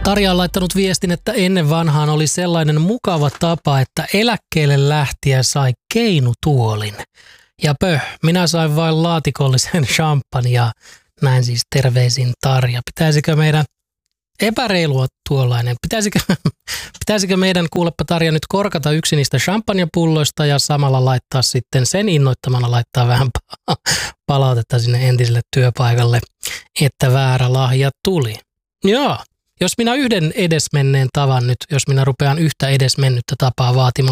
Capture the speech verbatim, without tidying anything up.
Tarja on laittanut viestin, että ennen vanhaan oli sellainen mukava tapa, että eläkkeelle lähtiä sai keinutuolin. Ja pöh, minä sain vain laatikollisen champagnea. Näin siis terveisin Tarja. Pitäisikö meidän epäreilua tuollainen? Pitäisikö, pitäisikö meidän, kuulepa Tarja, nyt korkata yksi niistä champagnepulloista ja samalla laittaa sitten sen innoittamana laittaa vähän palautetta sinne entiselle työpaikalle, että väärä lahja tuli. Joo. Jos minä yhden edesmenneen tavan nyt, jos minä rupean yhtä edesmennyttä tapaa vaatimaan